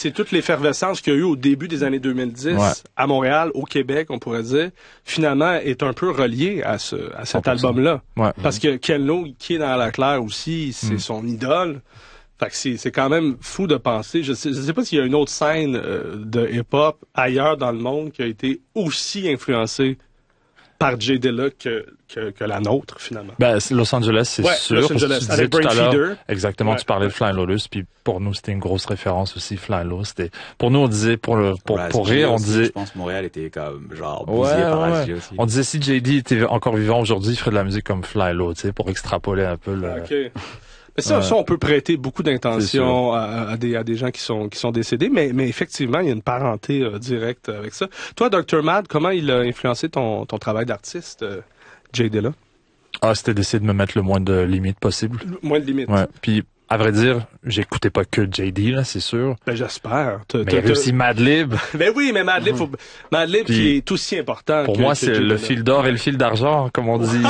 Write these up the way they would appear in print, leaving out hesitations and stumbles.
c'est toute l'effervescence qu'il y a eu au début des années 2010 à Montréal, au Québec, on pourrait dire, finalement, est un peu reliée à cet album-là. Ouais. Parce que Ken Lo, qui est dans la claire aussi, c'est son idole. Fait que c'est quand même fou de penser. Je sais pas s'il y a une autre scène de hip-hop ailleurs dans le monde qui a été aussi influencée par Jay Dilla que la nôtre, finalement. Ben, Los Angeles, c'est sûr. Los Angeles, tu avec disais tout à l'heure, Brainfeeder. exactement, tu parlais de Flying Lotus, puis pour nous, c'était une grosse référence aussi, Flying Lotus. Pour nous, on disait, pour rire, on disait... Je pense que Montréal était comme, genre, bousillé par la aussi. On disait, si JD était encore vivant aujourd'hui, il ferait de la musique comme Flying Lotus, tu sais, pour extrapoler un peu le... OK. Mais ça, on peut prêter beaucoup d'intentions à des gens qui sont décédés, mais effectivement, il y a une parenté directe avec ça. Toi, Dr. Mad, comment il a influencé ton travail d'artiste, Jay Dilla? C'était d'essayer de me mettre le moins de limites possible. Moins de limites. Ouais. Puis, à vrai dire, j'écoutais pas que JD, là, c'est sûr. Ben, j'espère. Mais il y avait aussi Madlib. Ben oui, mais Madlib, Madlib qui est aussi important. Pour moi, c'est le fil d'or et le fil d'argent, comme on dit.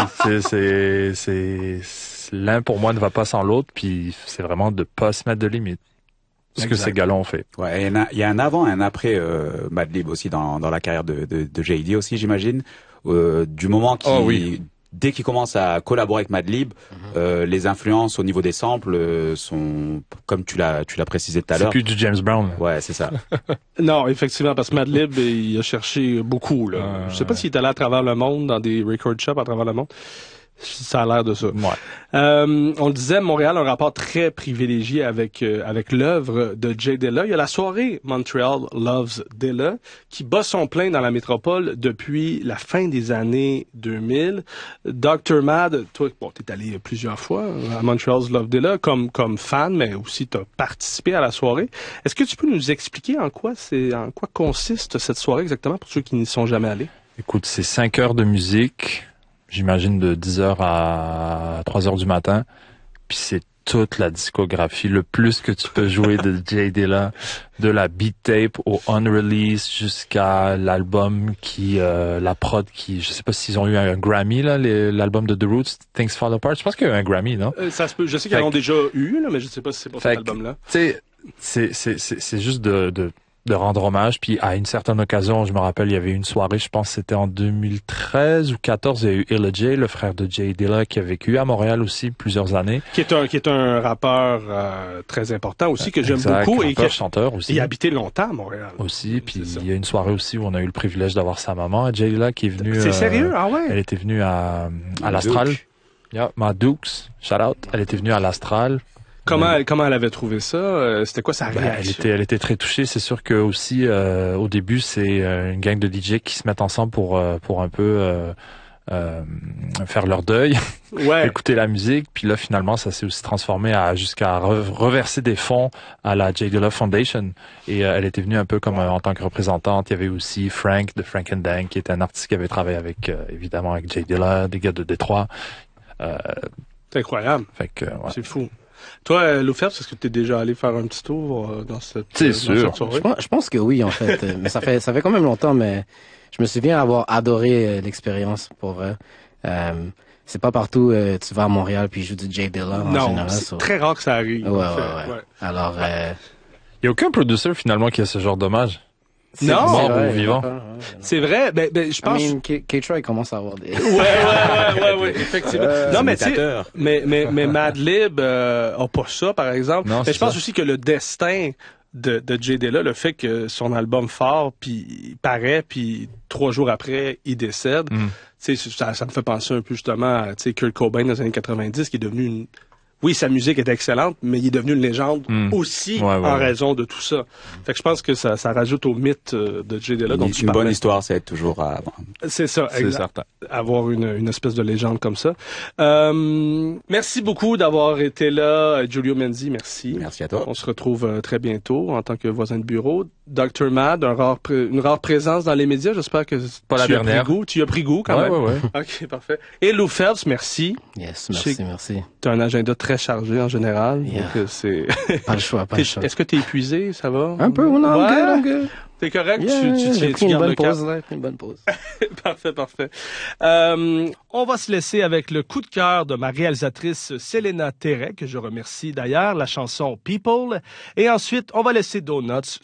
c'est l'un pour moi ne va pas sans l'autre, puis c'est vraiment de pas se mettre de limites. Ce que ces gars-là ont fait. Ouais, il y a un avant et un après Madlib aussi dans la carrière de JD aussi, j'imagine. Du moment dès qu'il commence à collaborer avec Madlib, les influences au niveau des samples sont, comme tu l'as précisé tout à l'heure. C'est plus du James Brown. Ouais, c'est ça. Non, effectivement, parce que Madlib, il a cherché beaucoup, là. Je sais pas s'il est allé à travers le monde, dans des record shops à travers le monde. Ça a l'air de ça. Ouais. On le disait, Montréal a un rapport très privilégié avec l'œuvre de Jay Dilla. Il y a la soirée Montreal Loves Dilla qui bat son plein dans la métropole depuis la fin des années 2000. Dr. Mad, toi, t'es allé plusieurs fois à Montreal's Love Dilla comme fan, mais aussi t'as participé à la soirée. Est-ce que tu peux nous expliquer en quoi consiste cette soirée exactement pour ceux qui n'y sont jamais allés? Écoute, c'est 5 heures de musique. J'imagine de 10h à 3h du matin. Puis c'est toute la discographie, le plus que tu peux jouer de Jay Dilla, de la beat tape au unrelease jusqu'à l'album la prod qui, je sais pas s'ils ont eu un Grammy, là, l'album de The Roots, Things Fall Apart. Je pense qu'il y a eu un Grammy, non? Ça se peut, je sais qu'ils en ont déjà eu, là, mais je sais pas si c'est pour cet album-là. Tu sais, c'est juste de rendre hommage, puis à une certaine occasion, je me rappelle, il y avait une soirée, je pense que c'était en 2013 ou 2014, il y a eu Illa J, le frère de Jay Dilla, qui a vécu à Montréal aussi plusieurs années. Qui est un rappeur très important aussi, que j'aime beaucoup. Et chanteur aussi. Il a habité longtemps à Montréal. Aussi, puis il y a une soirée aussi où on a eu le privilège d'avoir sa maman, Jay Dilla, qui est venue... C'est sérieux? Ah ouais? Elle était venue à l'Astral. Yeah, ma Dukes, shout out. Elle était venue à l'Astral. Comment elle avait trouvé ça? C'était quoi sa réaction? Elle était très touchée. C'est sûr que aussi au début, c'est une gang de DJ qui se mettent ensemble pour un peu faire leur deuil, écouter la musique. Puis là, finalement, ça s'est aussi transformé jusqu'à reverser des fonds à la Jay Dilla Foundation. Et elle était venue un peu comme en tant que représentante. Il y avait aussi Frank de Frank and Dang, qui était un artiste qui avait travaillé évidemment avec Jay Dilla, des gars de Détroit. C'est incroyable. Fait que, c'est fou. Toi, Loufert, est-ce que tu es déjà allé faire un petit tour dans cette soirée? Je pense que oui, en fait. Mais ça fait quand même longtemps, mais je me souviens avoir adoré l'expérience, pour vrai. C'est pas partout tu vas à Montréal puis joues du Jay Dilla en général. Non, c'est très rare que ça arrive. Ouais. Alors... Il y a aucun producer, finalement, qui a ce genre d'hommage. Non, mort ou vivant. C'est vrai, ben je pense. K-Troy commence à avoir des. Ouais, effectivement. Non, mais tu sais, mais Madlib a pas ça, par exemple. Non, mais je pense aussi que le destin de Jay Dilla, le fait que son album phare, puis il paraît, puis 3 jours après, il décède. Tu sais, ça me fait penser un peu justement à Kurt Cobain dans les années 90, qui est devenu une. Oui, sa musique est excellente, mais il est devenu une légende aussi en raison de tout ça. Fait que je pense que ça rajoute au mythe de Jay Dilla dont tu parlais. Une bonne histoire, c'est toujours à avoir. C'est ça, c'est certain. Avoir une espèce de légende comme ça. Merci beaucoup d'avoir été là, Giulio Menzi, merci. Merci à toi. On se retrouve très bientôt en tant que voisin de bureau. Dr. Mad, une rare présence dans les médias. J'espère que tu as pris goût quand même. Ouais. OK, parfait. Et Lou Phelps, merci. Yes, merci. Tu as un agenda très chargé en général. Yeah. Donc c'est... Pas le choix. Est-ce que tu es épuisé? Ça va? Un peu, I'm good. T'es correct? J'ai pris une bonne pause. Parfait. On va se laisser avec le coup de cœur de ma réalisatrice Selena Terret, que je remercie d'ailleurs, la chanson People. Et ensuite, on va laisser Donuts